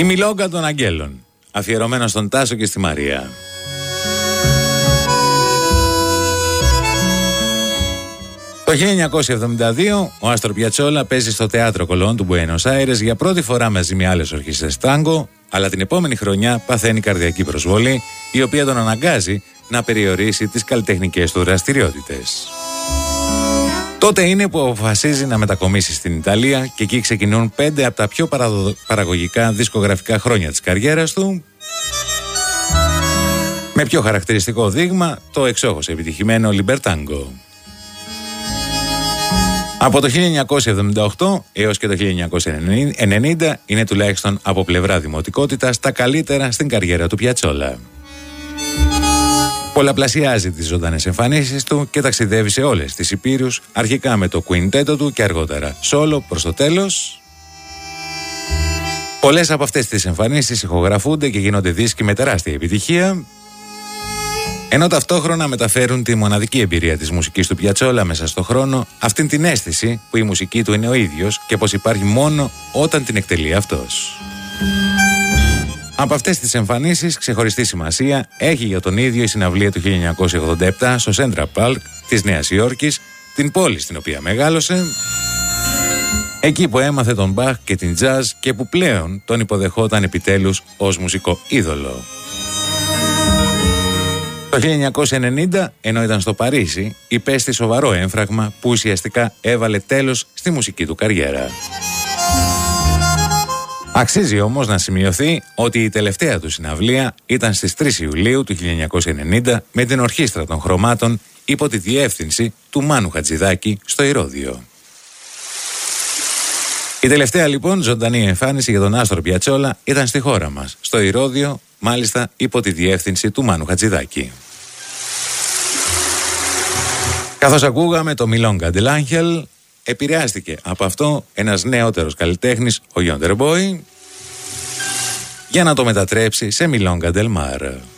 Η Μιλόγκα των Αγγέλων, αφιερωμένο στον Τάσο και στη Μαρία. Το 1972 ο Άστορ Πιατσόλα παίζει στο Θέατρο Κολόν του Μπουένος Άιρες για πρώτη φορά μαζί με άλλες ορχήστρες τάγκο, αλλά την επόμενη χρονιά παθαίνει καρδιακή προσβολή, η οποία τον αναγκάζει να περιορίσει τις καλλιτεχνικές του δραστηριότητες. Τότε είναι που αποφασίζει να μετακομίσει στην Ιταλία και εκεί ξεκινούν 5 από τα πιο παραγωγικά δισκογραφικά χρόνια της καριέρας του, με πιο χαρακτηριστικό δείγμα το εξόχως επιτυχημένο Libertango. Από το 1978 έως και το 1990 είναι τουλάχιστον από πλευρά δημοτικότητας τα καλύτερα στην καριέρα του Πιατσόλα. Πολλαπλασιάζει τις ζωντανές εμφανίσεις του και ταξιδεύει σε όλες τις υπήρους, αρχικά με το κουιντέτο του και αργότερα σόλο προς το τέλος. Πολλές από αυτές τις εμφανίσεις ηχογραφούνται και γίνονται δίσκοι με τεράστια επιτυχία, ενώ ταυτόχρονα μεταφέρουν τη μοναδική εμπειρία της μουσικής του Πιατσόλα μέσα στο χρόνο, αυτήν την αίσθηση που η μουσική του είναι ο ίδιος και πως υπάρχει μόνο όταν την εκτελεί αυτός. Από αυτές τις εμφανίσεις ξεχωριστή σημασία έχει για τον ίδιο η συναυλία του 1987 στο Central Park της Νέας Υόρκης, την πόλη στην οποία μεγάλωσε, εκεί που έμαθε τον Μπαχ και την jazz και που πλέον τον υποδεχόταν επιτέλους ως μουσικό είδωλο. Το 1990, ενώ ήταν στο Παρίσι, υπέστη σοβαρό έμφραγμα που ουσιαστικά έβαλε τέλος στη μουσική του καριέρα. Αξίζει όμως να σημειωθεί ότι η τελευταία του συναυλία ήταν στις 3 Ιουλίου του 1990 με την Ορχήστρα των Χρωμάτων υπό τη διεύθυνση του Μάνου Χατζηδάκη στο Ηρώδειο. Η τελευταία λοιπόν ζωντανή εμφάνιση για τον Άστορ Πιατσόλα ήταν στη χώρα μας, στο Ηρώδειο, μάλιστα υπό τη διεύθυνση του Μάνου Χατζηδάκη. Καθώς ακούγαμε το Milonga dell'Angel, επηρεάστηκε από αυτό ένας νεότερος καλλιτέχνης, ο Yonder Boy, για να το μετατρέψει σε Milonga del Mar.